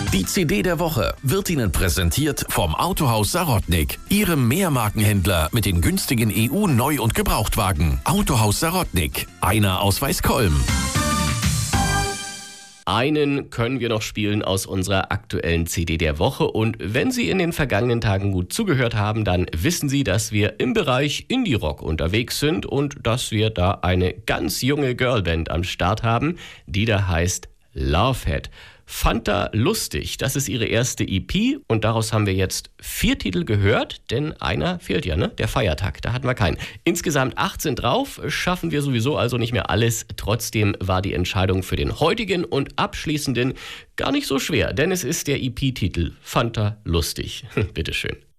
Die CD der Woche wird Ihnen präsentiert vom Autohaus Sarotnik, Ihrem Mehrmarkenhändler mit den günstigen EU-Neu- und Gebrauchtwagen. Autohaus Sarotnik, einer aus Weißkolm. Einen können wir noch spielen aus unserer aktuellen CD der Woche. Und wenn Sie in den vergangenen Tagen gut zugehört haben, dann wissen Sie, dass wir im Bereich Indie-Rock unterwegs sind und dass wir da eine ganz junge Girlband am Start haben, die da heißt Lovehead. Fanta lustig, das ist ihre erste EP und daraus haben wir jetzt 4 Titel gehört, denn einer fehlt ja, ne? Der Feiertag, da hatten wir keinen. Insgesamt 18 drauf, schaffen wir sowieso also nicht mehr alles. Trotzdem war die Entscheidung für den heutigen und abschließenden gar nicht so schwer, denn es ist der EP-Titel Fanta lustig. Bitteschön.